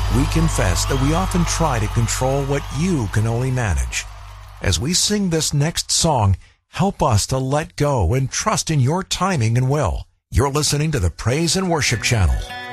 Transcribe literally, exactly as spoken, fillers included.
We confess that we often try to control what you can only manage. As we sing this next song, help us to let go and trust in your timing and will. You're listening to the Praise and Worship Channel.